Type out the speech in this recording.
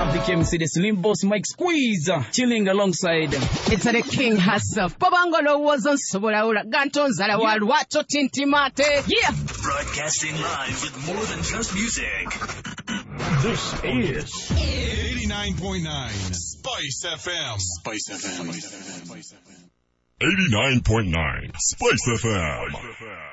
Vic MC, the Slim Boss, Mike Squeeze, chilling alongside. It's the king herself. Babangolo was on Sobolaura, Gantonzala, Walwacho Tintimate. Yeah! Broadcasting live with more than just music. This is 89.9 Spice FM. Spice FM. 89.9 Spice FM.